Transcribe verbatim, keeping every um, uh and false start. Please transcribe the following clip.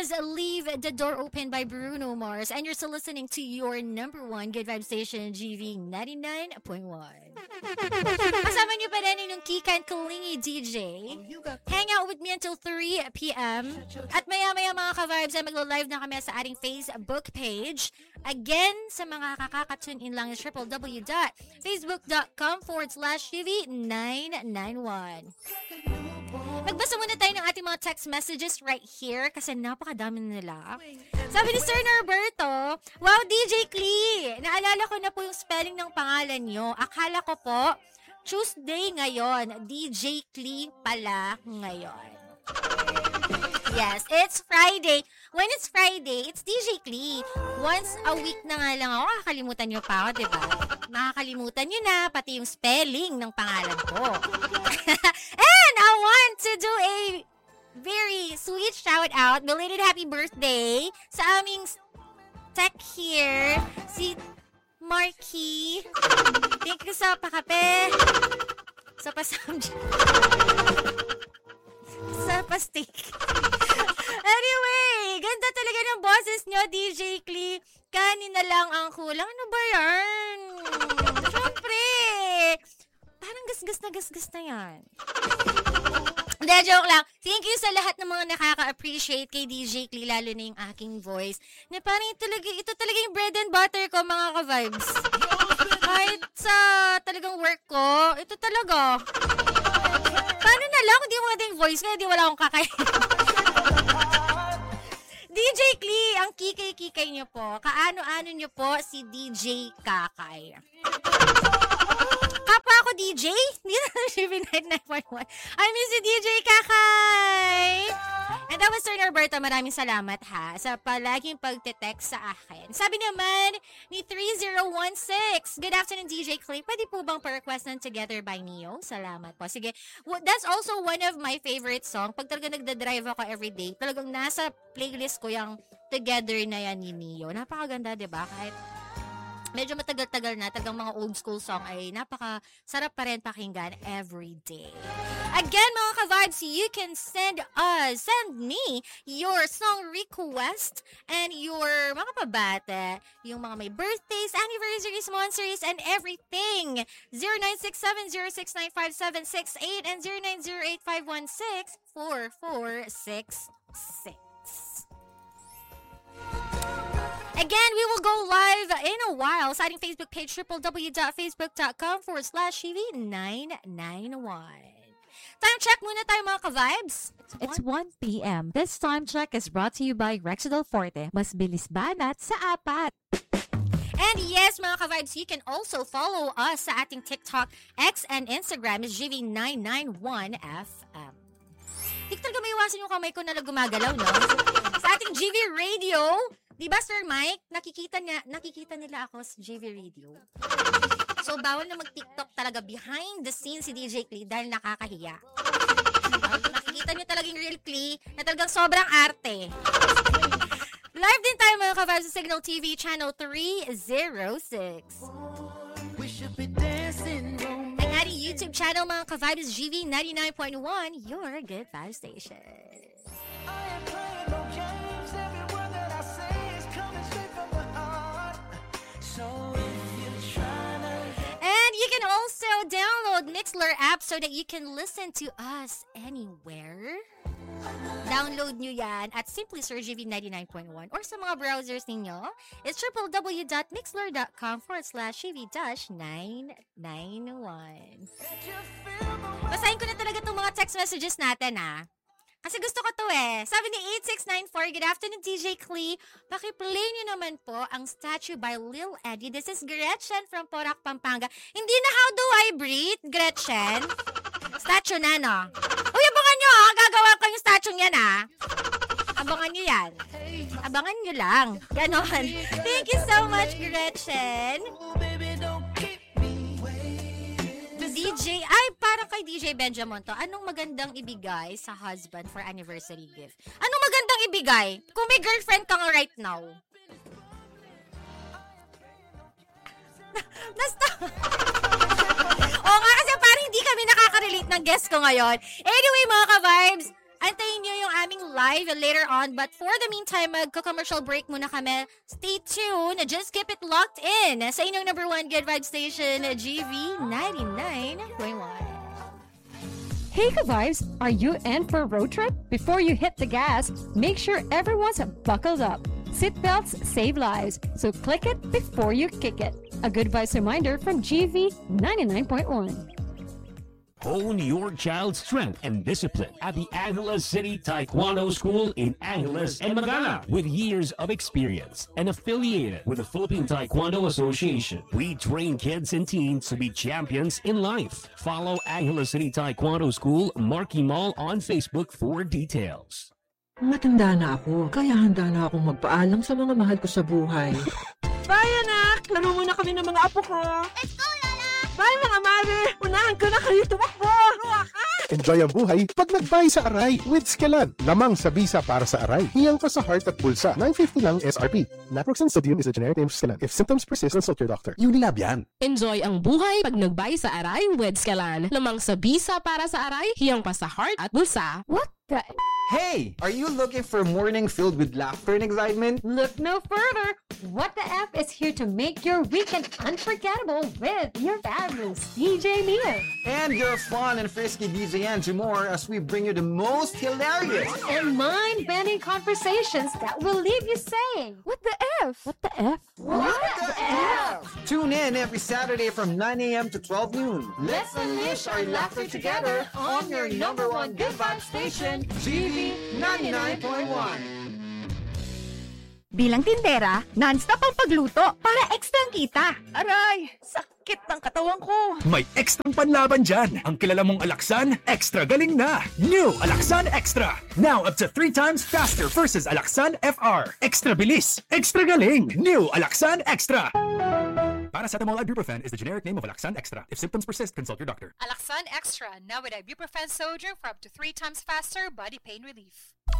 was Leave the Door Open by Bruno Mars. And you're still listening to your number one Good Vibe Station, G V ninety-nine point one. Kasama niyo pa rin yung Kikan Kalingi D J. Hang out with me until three p.m. At maya-maya mga ka-vibes ay maglo-live na kami sa ating Facebook page. Again, sa mga kakaka-tune in lang, www.facebook.com forward slash TV991. Magbasa muna tayo ng ating mga text messages right here kasi napakadami nila. Sabi ni Sir Norberto, wow, D J Clee, naalala ko na po yung spelling ng pangalan nyo. Akala ko po, Tuesday ngayon, D J Clee pala ngayon. Yes, it's Friday. When it's Friday, it's D J Clee. Once a week na nga lang ako, kakalimutan nyo pa ako, diba? Nakakalimutan nyo na, pati yung spelling ng pangalan ko. And I want to do a very sweet shout out, belated happy birthday sa aming tech here, si Marky. Thank you sa pakape. Sa pasamj. Sa pastik. Anyway, ganda talaga ng boses nyo, D J Clee. Kanina lang ang kulang. Ano ba yan? Siyempre. Parang gasgas na gasgas na yan. Hindi, joke lang. Thank you sa lahat ng mga nakaka-appreciate kay D J Clee, lalo na yung aking voice. Na parang ito talaga, ito talaga yung bread and butter ko, mga ka-vibes. Kahit sa talagang work ko, ito talaga. Paano na lang, hindi mo natin yung voice nga, hindi wala akong kakain. D J Clee, ang kikay-kikay niyo po. Kaano-ano niyo po si D J Kakay. Kapwa ako D J? Hindi na G V ninety-nine point one. I miss you, D J Kakay! And that was Sir Norberto. Maraming salamat ha sa palaging pagte-text sa akin. Sabi naman ni three zero one six, good afternoon D J Clee. Pwede po bang pa-request ng Together by Neo? Salamat po. Sige, well, that's also one of my favorite song. Pag talaga nagda-drive ako everyday, talagang nasa playlist ko yung Together na yan ni Neo. Napakaganda, diba? Kahit medyo matagal-tagal na, talagang mga old school song ay napaka-sarap pa rin pakinggan every day. Again, mga ka-vibes, you can send us, send me your song request and your mga pabate, yung mga may birthdays, anniversaries, monthsaries, and everything. zero nine six seven zero six nine five seven six eight and zero nine zero eight five one six four four six six. Again, we will go live in a while sa ating Facebook page, www.facebook.com forward slash TV991. Time check muna tayo mga ka-vibes. It's one p.m. This time check is brought to you by Rexidol Forte. Mas bilis banat sa apat. And yes, mga ka-vibes, you can also follow us sa ating TikTok, X, and Instagram is G V nine ninety-one F M. Di talaga may iwasan yung kamay ko na gumagalaw, no? Sa ating G V Radio, di ba, Sir Mike? Nakikita niya, nakikita nila ako sa G V Radio. So, bawal na mag-TikTok talaga behind the scenes si D J Clee dahil nakakahiya. Nakikita niyo talaga yung real Clee na talagang sobrang arte. Live din tayo mga ka-vibes sa Signal T V Channel three oh six. We should be dancing. Ang ating YouTube channel mga ka-vibes G V ninety-nine point one, your good vibe station. I am playing no games, every word that I say is coming straight from the heart. So if you're trying to... And you can also download Mixlr app so that you can listen to us anywhere. Download nyo yan at simply search G V ninety-nine point one or sa mga browsers ninyo, it's www.mixlr.com forward slash TV-991. Basahin ko na talaga itong mga text messages natin, ha? Kasi gusto ko to eh. Sabi ni eight six nine four, good afternoon D J Clee. Pakiplay nyo naman po ang Statue by Lil Eddie. This is Gretchen from Porac, Pampanga. Hindi na How Do I Breathe, Gretchen? Statue na, no? Uy, abangan nyo ha. Gagawa ko yung statue yan ha. Abangan nyo yan. Abangan nyo lang. Ganon. Thank you so much, Gretchen. D J, ay parang kay D J Benjamin to. Anong magandang ibigay sa husband for anniversary gift? Anong magandang ibigay? Kung may girlfriend ka nga right now. Basta. Oo nga kasi parang hindi kami nakaka-relate ng guest ko ngayon. Anyway mga ka-vibes, Antayin nyo yung aming live later on. But for the meantime, magko-commercial break muna kami. Stay tuned. Just keep it locked in sa inyong number one Good Vibe Station, G V ninety-nine point one. Hey Ka-Vibes, are you in for a road trip? Before you hit the gas, make sure everyone's buckled up. Seatbelts save lives, so click it before you kick it. A Good Vibes reminder from G V ninety-nine point one. Hone your child's strength and discipline at the Angeles City Taekwondo School in Angeles and Magana. With years of experience and affiliated with the Philippine Taekwondo Association, we train kids and teens to be champions in life. Follow Angeles City Taekwondo School Marquee Mall on Facebook for details. Matanda na ako, kaya handa na akong magpaalam sa mga mahal ko sa buhay. Bye, anak! Laro muna kami ng mga apo ko. Let's go, Lola! Bye, mga mother! Unahan ko na kayo tumakbo! Ruwa ka! Enjoy ang buhay pag nag-buy sa Aray with Skelan. Lamang sa bisa para sa Aray. Hiyang pa sa heart at bulsa. nine fifty lang S R P. Naproxen sodium is a generic name for Skelan. If symptoms persist, consult your doctor. Unilab yan. Enjoy ang buhay pag nagbay sa Aray with Skelan. Lamang sa bisa para sa Aray, hiyang pa sa heart at bulsa. What the? Hey, are you looking for a morning filled with laughter and excitement? Look no further. What the F is here to make your weekend unforgettable with your fabulous D J Mia. And your fun and frisky D J Angie Moore as we bring you the most hilarious And mind-bending conversations that will leave you saying, what the F? What the F? What the F? Tune in every Saturday from nine a.m. to twelve noon. Let's unleash our laughter together on your number one Good Vibe station, G V ninety-nine point one. Bilang tindera, non-stop ang pagluto para extra kita. Aray, sakit ng katawan ko. May ekstrang panlaban dyan. Ang kilala mong Alaksan, extra galing na. New Alaksan Extra. Now up to three times faster versus Alaksan F R. Extra bilis, extra galing. New Alaksan Extra. Paracetamol ibuprofen is the generic name of Alaksan Extra. If symptoms persist, consult your doctor. Alaksan Extra, now with ibuprofen sodium for up to three times faster body pain relief.